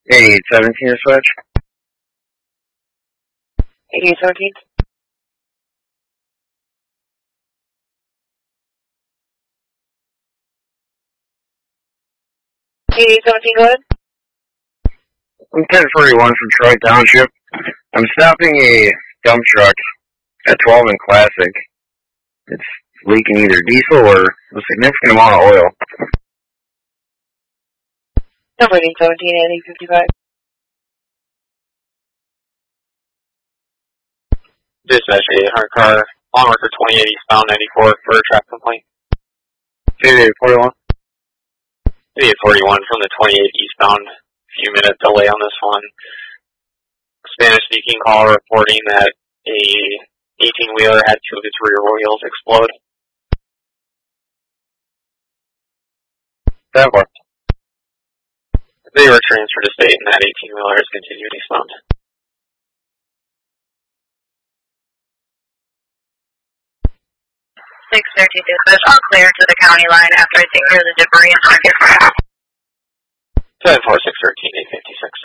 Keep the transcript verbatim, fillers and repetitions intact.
eighty-eight seventeen to switch. eighty-eight seventeen. eighty-eight seventeen, go ahead. I'm ten forty-one from Troy Township. I'm stopping a dump truck at twelve and Classic. It's leaking either diesel or a significant amount of oil. Number eight seventeen, eighty fifty-five. Dispatch eight hundred car, on worker twenty-eight eastbound ninety-four for a traffic complaint. eighty-eight forty-one. eighty-eight forty-one from the twenty-eight eastbound. Few minute delay on this one. Spanish-speaking call reporting that a eighteen-wheeler had two of its rear wheels explode. ten four. They were transferred to state, and that eighteen-wheeler is continued eastbound. six thirty dispatch, all clear to the county line after I take care of the debris and target. ten four six thirteen eight fifty-six.